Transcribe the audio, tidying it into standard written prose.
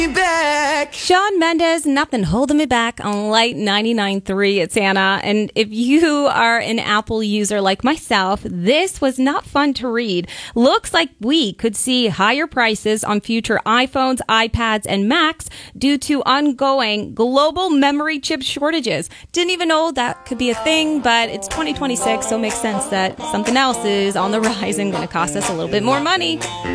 Back. Shawn Mendes, Nothing Holding Me Back on Light 99.3. It's Anna. And if you are an Apple user like myself, this was not fun to read. Looks like we could see higher prices on future iPhones, iPads, and Macs due to ongoing global memory chip shortages. Didn't even know that could be a thing, but it's 2026, so it makes sense that something else is on the rise and going to cost us a little bit more money.